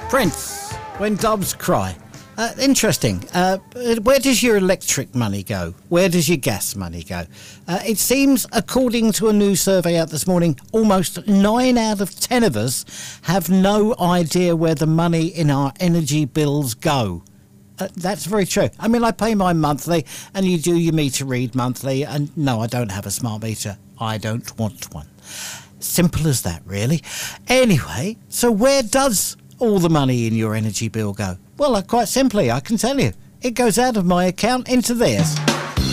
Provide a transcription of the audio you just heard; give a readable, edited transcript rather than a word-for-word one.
Prince, When Doves Cry. Interesting. Where does your electric money go? Where does your gas money go? It seems, according to a new survey out this morning, almost 9 out of 10 of us have no idea where the money in our energy bills go. That's very true. I mean, I pay mine monthly, and you do your meter read monthly, and no, I don't have a smart meter. I don't want one. Simple as that, really. Anyway, so where does all the money in your energy bill go? Well, quite simply, I can tell you. It goes out of my account into theirs.